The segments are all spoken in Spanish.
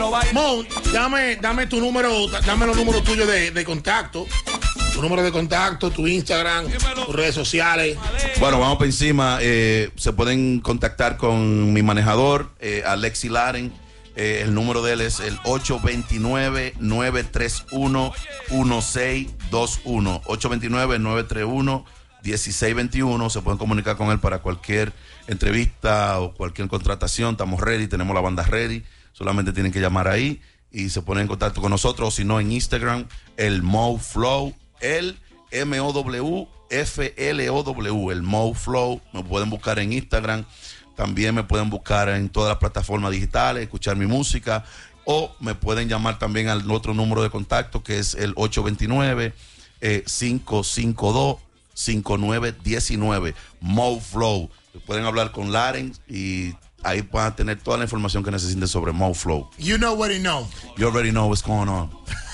Mon, dame tu número, dame los números tuyos de contacto. Tu número de contacto, tu Instagram, tus redes sociales. Bueno, vamos por encima. Se pueden contactar con mi manejador, Alexi Laren. El número de él es el 829-931-1621. 829-931-1621. Se pueden comunicar con él para cualquier entrevista o cualquier contratación. Estamos ready, tenemos la banda ready. Solamente tienen que llamar ahí y se ponen en contacto con nosotros. O si no, en Instagram, el MoFlow, el MOWFLOW, el MoFlow. Me pueden buscar en Instagram. También me pueden buscar en todas las plataformas digitales, escuchar mi música, o me pueden llamar también al otro número de contacto que es el 829-552-5919, MoFlow. Pueden hablar con Laren y ahí van a tener toda la información que necesiten sobre MoFlow. You already know. You already know what's going on.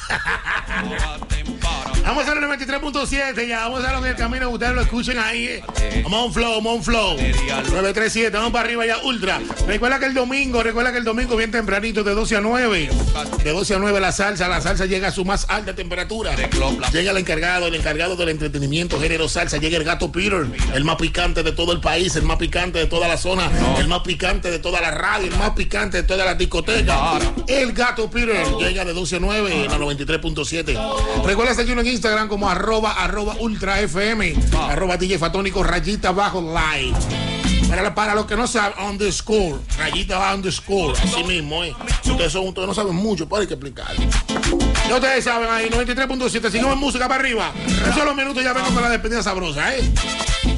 Vamos a los 93.7, ya vamos a lo que el camino, ustedes lo escuchen ahí. Monflow, 937, vamos para arriba ya, ultra. Recuerda que el domingo bien tempranito, de 12 a 9. De 12 a 9 la salsa llega a su más alta temperatura. Llega el encargado del entretenimiento, género salsa, llega el Gato Peter, el más picante de todo el país, el más picante de toda la zona, el más picante de toda la radio, el más picante de toda la discoteca. El Gato Peter llega de 12 a 9 en la 93.7. Recuerda seguirnos en Instagram como arroba ultra FM, arroba DJ Fatónico, rayita bajo live. Para los que no saben, underscore, rayita bajo underscore, así mismo, ustedes no saben mucho, pero hay que explicarlo. Ya ustedes saben ahí, 93.7, sigamos en música para arriba. En solo minutos ya vengo con la despedida sabrosa,